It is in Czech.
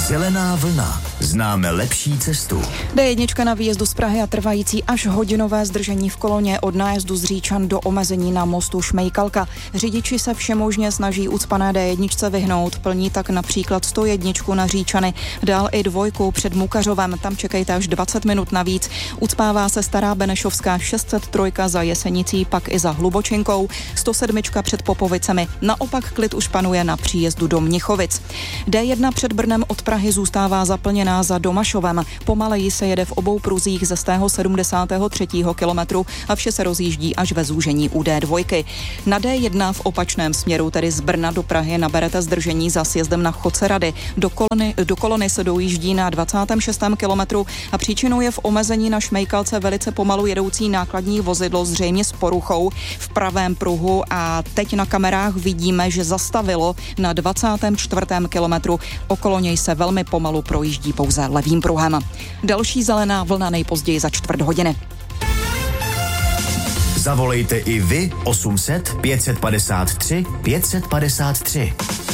Zelená vlna. Známe lepší cestu. D1 na výjezdu z Prahy a trvající až hodinové zdržení v koloně od nájezdu z Říčan do omezení na mostu Šmejkalka. Řidiči se všemožně snaží ucpané D1 vyhnout, plní tak například 101 na Říčany, dál i 2 před Mukařovem, tam čekejte až 20 minut navíc. Ucpává se Stará Benešovská 603 za Jesenicí, pak i za Hlubočinkou, 107 před Popovicemi. Naopak klid už panuje na příjezdu do Mnichovic. D1 před Brnem od Prahy zůstává zaplněná za Domašovem. Pomaleji se jede v obou pruzích ze 173. kilometru a vše se rozjíždí až ve zúžení u D2. Na D1 v opačném směru, tedy z Brna do Prahy, naberete zdržení za sjezdem na Chodce Rady. Do kolony se dojíždí na 26. kilometru a příčinou je v omezení na Šmejkalce velice pomalu jedoucí nákladní vozidlo, zřejmě s poruchou v pravém pruhu, a teď na kamerách vidíme, že zastavilo na 24. kilometru. Okolo něj se velmi pomalu projíždí pouze levým pruhem. Další zelená vlna nejpozději za čtvrt hodiny. Zavolejte i vy 800 553 553.